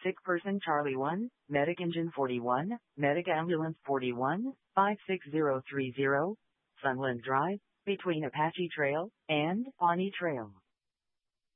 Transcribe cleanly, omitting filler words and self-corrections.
Sick Person Charlie 1, Medic Engine 41, Medic Ambulance 41, 56030, Sunland Drive, between Apache Trail and Pawnee Trail.